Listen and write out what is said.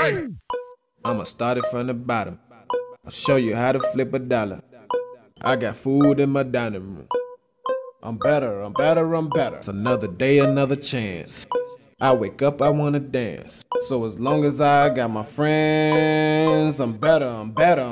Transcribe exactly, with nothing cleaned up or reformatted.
I'ma start it from the bottom. I'll show you how to flip a dollar. I got food in my dining room. I'm better, I'm better, I'm better. It's another day, another chance. I wake up, I wanna dance. So as long as I got my friends, I'm better, I'm better.